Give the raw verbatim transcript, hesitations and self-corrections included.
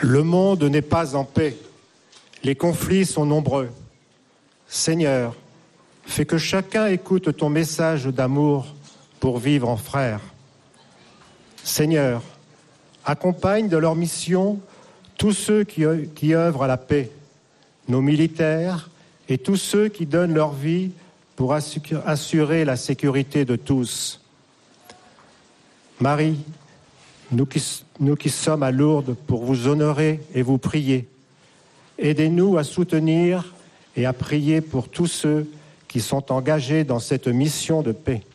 Le monde n'est pas en paix. Les conflits sont nombreux. Seigneur, fais que chacun écoute ton message d'amour pour vivre en frères. Seigneur, accompagne de leur mission tous ceux qui, qui œuvrent à la paix, nos militaires et tous ceux qui donnent leur vie pour assurer la sécurité de tous. Marie, nous qui, nous qui sommes à Lourdes pour vous honorer et vous prier, aidez-nous à soutenir et à prier pour tous ceux qui sont engagés dans cette mission de paix.